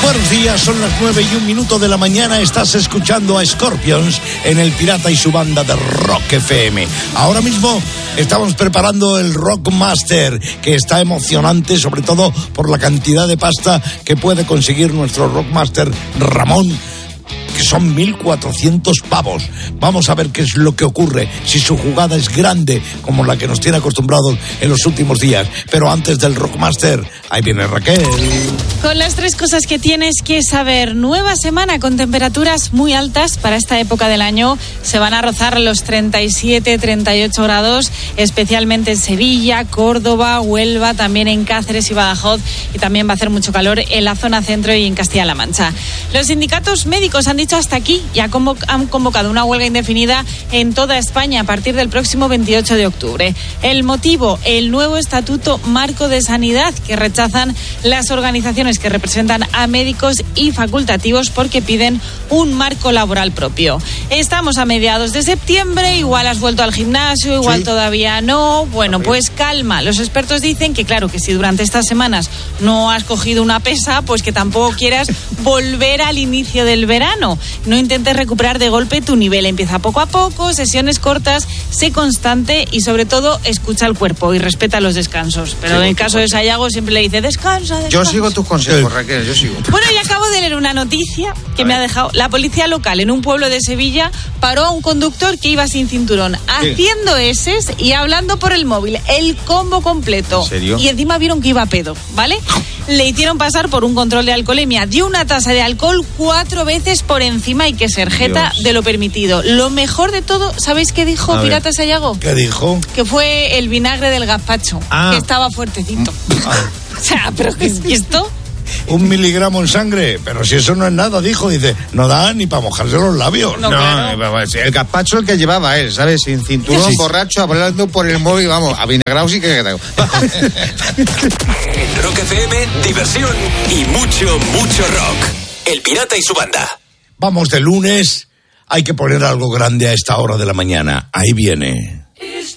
Buenos días, son las 9:01 de la mañana. Estás escuchando a Scorpions en El Pirata y su banda de Rock FM. Ahora mismo estamos preparando el Rockmaster, que está emocionante, sobre todo por la cantidad de pasta que puede conseguir nuestro Rockmaster Ramón, que son 1.400 pavos. Vamos a ver qué es lo que ocurre, si su jugada es grande, como la que nos tiene acostumbrados en los últimos días. Pero antes del Rockmaster, ahí viene Raquel. Con las 3 cosas que tienes que saber. Nueva semana con temperaturas muy altas para esta época del año. Se van a rozar los 37, 38 grados, especialmente en Sevilla, Córdoba, Huelva, también en Cáceres y Badajoz. Y también va a hacer mucho calor en la zona centro y en Castilla-La Mancha. Los sindicatos médicos han dicho hasta aquí y han convocado una huelga indefinida en toda España a partir del próximo 28 de octubre. El motivo, el nuevo Estatuto Marco de Sanidad, que rechazan las organizaciones que representan a médicos y facultativos porque piden un marco laboral propio. Estamos a mediados de septiembre, igual has vuelto al gimnasio, igual todavía no. Bueno, pues calma. Los expertos dicen que claro, que si durante estas semanas no has cogido una pesa, pues que tampoco quieras volver al inicio del verano. No intentes recuperar de golpe tu nivel. Empieza poco a poco, sesiones cortas, sé constante y sobre todo escucha al cuerpo y respeta los descansos. Pero en el caso de Sayago siempre le dice descansa. Yo sigo tus consejos, Raquel, yo sigo. Bueno, y acabo de leer una noticia que me ha dejado. La policía local en un pueblo de Sevilla paró a un conductor que iba sin cinturón, haciendo eses y hablando por el móvil. El combo completo. ¿En serio? Y encima vieron que iba a pedo, ¿vale? Le hicieron pasar por un control de alcoholemia. Dio una tasa de alcohol 4 veces por encima y que ser jeta de lo permitido. Lo mejor de todo, ¿sabéis qué dijo Pirata Sayago? ¿Qué dijo? Que fue el vinagre del gazpacho, que estaba fuertecito. O sea, ¿pero qué es esto? 1 miligramo en sangre, pero si eso no es nada, dijo, dice, no da ni para mojarse los labios. No, claro. El gazpacho el que llevaba él, ¿sabes? Sin cinturón, borracho, hablando por el móvil, vamos, a vinagrado sí que tengo. En Rock FM, diversión y mucho, mucho rock. El Pirata y su banda. Vamos de lunes, hay que poner algo grande a esta hora de la mañana. Ahí viene.